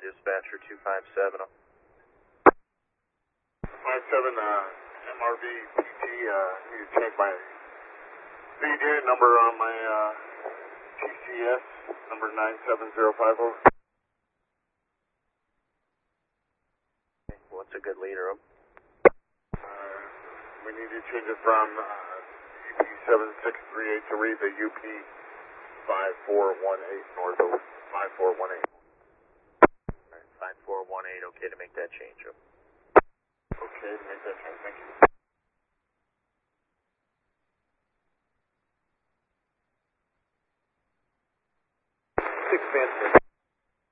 dispatcher 257. 57 MRV PT, need to change my speed unit number on my TCS, number 97050. What's a good leader? We need to change it from UP7638 to read the UP5418 north of 5418. Alright, 5418, okay to make that change. Okay, to make that change, thank you.